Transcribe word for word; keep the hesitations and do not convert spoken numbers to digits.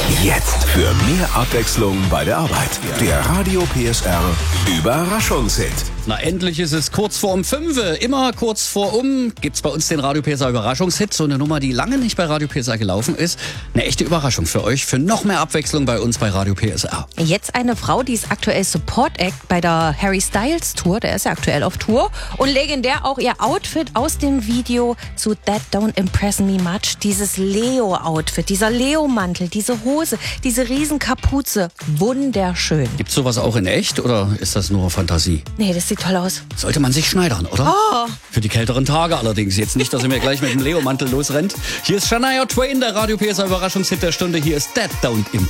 Jetzt für mehr Abwechslung bei der Arbeit. Der Radio P S R Überraschungshit. Na, endlich ist es kurz vor um fünf. Immer kurz vor um gibt's bei uns den Radio P S R Überraschungshit. So eine Nummer, die lange nicht bei Radio P S R gelaufen ist. Eine echte Überraschung für euch, für noch mehr Abwechslung bei uns bei Radio P S R. Jetzt eine Frau, die ist aktuell Support Act bei der Harry Styles Tour. Der ist ja aktuell auf Tour. Und legendär auch ihr Outfit aus dem Video zu That Don't Impress Me Much. Dieses Leo-Outfit, dieser Leo-Mantel, diese Hose, diese Riesenkapuze. Wunderschön. Gibt's sowas auch in echt oder ist das nur Fantasie? Nee, das sieht toll aus. Sollte man sich schneidern, oder? Oh. Für die kälteren Tage allerdings. Jetzt nicht, dass ihr mir gleich mit dem Leo-Mantel losrennt. Hier ist Shania Twain, der Radio P S R Überraschungshit der Stunde. Hier ist That Don't Impress